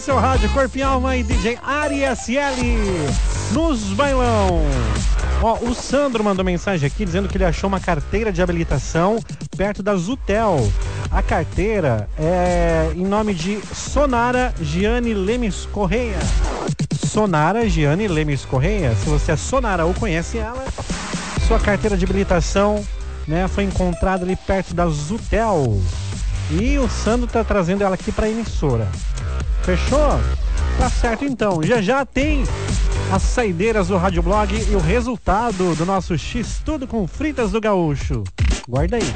Seu rádio, Corpo e Alma e DJ Ari SL nos bailão. Ó, o Sandro mandou mensagem aqui dizendo que ele achou uma carteira de habilitação perto da Zutel. A carteira é em nome de Sonara Giane Lemes Correia. Sonara Giane Lemes Correia. Se você é Sonara ou conhece ela, sua carteira de habilitação, né, foi encontrada ali perto da Zutel. E o Sandro tá trazendo ela aqui pra emissora. Fechou? Tá certo então. Já tem as saideiras do Rádio Blog e o resultado do nosso X-Tudo com Fritas do Gaúcho. Guarda aí.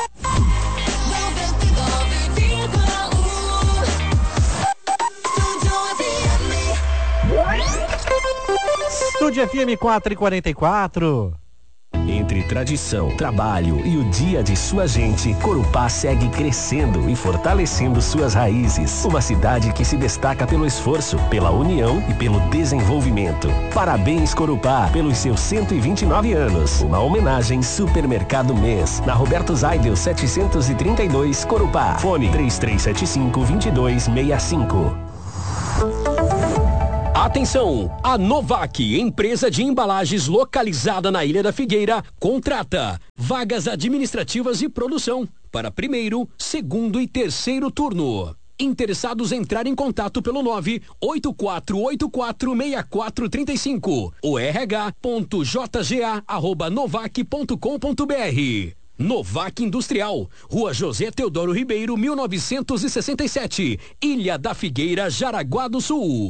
Estúdio FM 4h44. Entre tradição, trabalho e o dia de sua gente, Corupá segue crescendo e fortalecendo suas raízes. Uma cidade que se destaca pelo esforço, pela união e pelo desenvolvimento. Parabéns, Corupá, pelos seus 129 anos. Uma homenagem Supermercado Mês, na Roberto Zaidel 732, Corupá. Fone 3375-2265. Atenção! A Novac, empresa de embalagens localizada na Ilha da Figueira, contrata vagas administrativas e produção para primeiro, segundo e terceiro turno. Interessados entrar em contato pelo 984846435 ou rh.jga@novac.com.br. Novac Industrial, Rua José Teodoro Ribeiro, 1967, Ilha da Figueira, Jaraguá do Sul.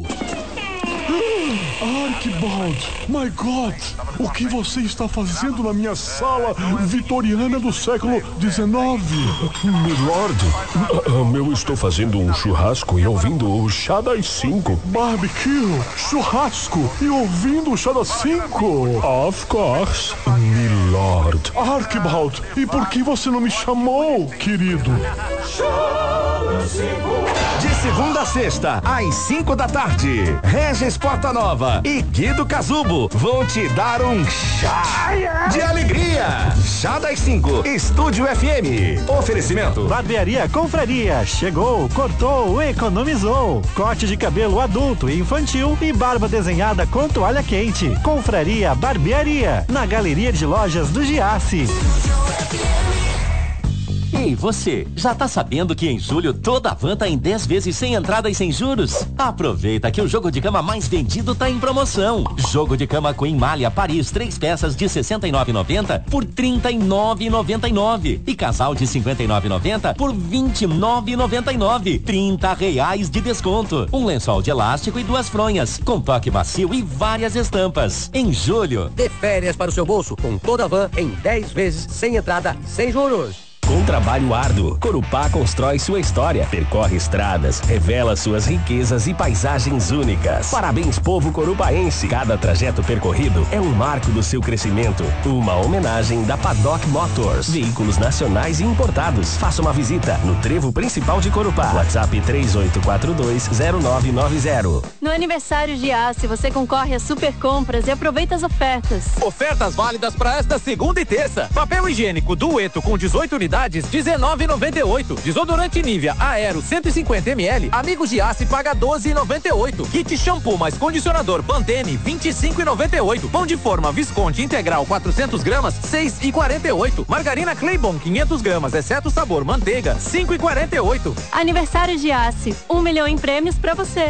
Archibald, my God, o que você está fazendo na minha sala vitoriana do século XIX? Milord, eu estou fazendo um churrasco e ouvindo o Chá das 5. Barbecue, churrasco e ouvindo o Chá das 5? Of course, Milord. Archibald, e por que você não me chamou, querido? De segunda a sexta, às 5 da tarde, Regis Porta Nova e Guido Cazubo vão te dar um chá de alegria. Chá das 5, Estúdio FM. Oferecimento: Barbearia Confraria. Chegou, cortou, economizou. Corte de cabelo adulto e infantil e barba desenhada com toalha quente. Confraria Barbearia, na Galeria de Lojas do Giasse. Ei, você, já tá sabendo que em julho toda a van tá em 10 vezes sem entrada e sem juros? Aproveita que o jogo de cama mais vendido tá em promoção. Jogo de cama Queen Malha Paris, 3 peças de R$ 69,90 por R$ 39,99. E casal de R$ 59,90 por R$ 29,99. R$30 de desconto. Um lençol de elástico e 2 fronhas, com toque macio e várias estampas. Em julho, dê férias para o seu bolso com toda a van em 10 vezes sem entrada e sem juros. Com trabalho árduo, Corupá constrói sua história, percorre estradas, revela suas riquezas e paisagens únicas. Parabéns, povo corupaense! Cada trajeto percorrido é um marco do seu crescimento. Uma homenagem da Paddock Motors. Veículos nacionais e importados. Faça uma visita no trevo principal de Corupá. WhatsApp 38420990. No aniversário de Giasse, você concorre a super compras e aproveita as ofertas. Ofertas válidas para esta segunda e terça. Papel higiênico Dueto com 18 unidades, R$19,98. Desodorante Nivea Aero 150 ml, Amigos Giasse paga R$12,98. Kit shampoo mais condicionador Pantene, R$25,98. Pão de forma Visconti integral 400 gramas, R$6,48. Margarina Claybon 500 gramas, exceto sabor manteiga, R$5,48. Aniversário Giasse, 1 milhão em prêmios pra você.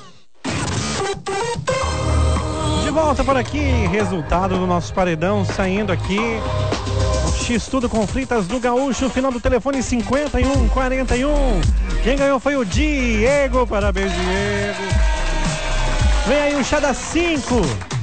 De volta por aqui, resultado do nosso paredão saindo aqui. X-Tudo com Fritas do Gaúcho, final do telefone 5141. Quem ganhou foi o Diego, parabéns, Diego. Vem aí o Chá das 5.